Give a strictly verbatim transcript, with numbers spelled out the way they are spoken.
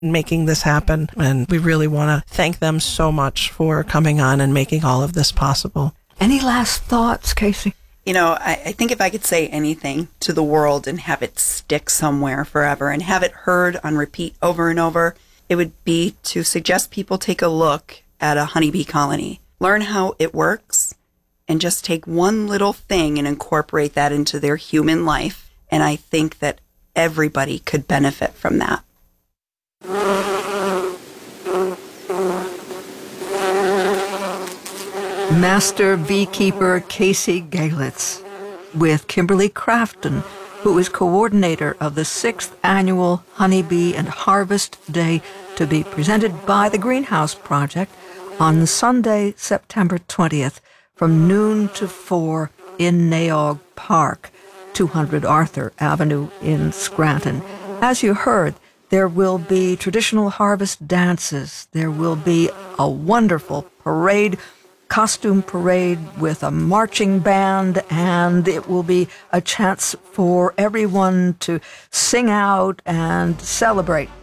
making this happen. And we really want to thank them so much for coming on and making all of this possible. Any last thoughts, Casey? You know, I, I think if I could say anything to the world and have it stick somewhere forever and have it heard on repeat over and over, it would be to suggest people take a look at a honeybee colony, learn how it works, and just take one little thing and incorporate that into their human life. And I think that everybody could benefit from that. Master beekeeper Casey Galitz with Kimberly Crafton, who is coordinator of the sixth annual Honeybee and Harvest Day to be presented by the Greenhouse Project on Sunday, September twentieth from noon to four in Naog Park, two hundred Arthur Avenue in Scranton. As you heard, there will be traditional harvest dances. There will be a wonderful parade, costume parade with a marching band, and it will be a chance for everyone to sing out and celebrate